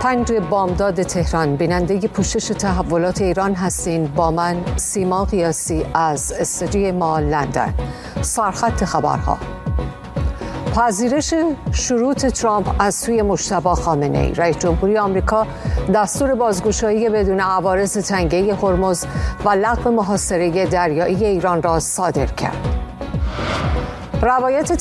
5 بامداد تهران. بیننده پوشش تحولات ایران هستین با من سیما قیاسی از استودیوی ما لندن. سرخط خبرها: پذیرش شروط ترامپ از سوی مجتبی خامنه‌ای. رئیس جمهوری آمریکا دستور بازگشایی بدون عوارض تنگه هرمز و لغو محاصره دریایی ایران را صادر کرد. روایت